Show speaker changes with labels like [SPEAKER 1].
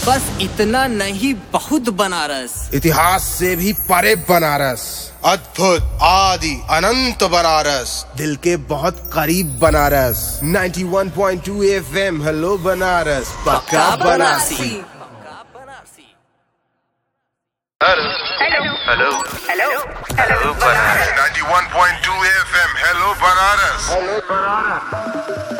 [SPEAKER 1] बस इतना नहीं, बहुत बनारस।
[SPEAKER 2] इतिहास से भी परे बनारस,
[SPEAKER 3] अद्भुत आदि अनंत बनारस,
[SPEAKER 2] दिल के बहुत करीब बनारस। 91.2 FM, हेलो बनारस, पक्का Banarasi.
[SPEAKER 4] Hello Banaras.
[SPEAKER 3] 91.2 FM, hello Banaras.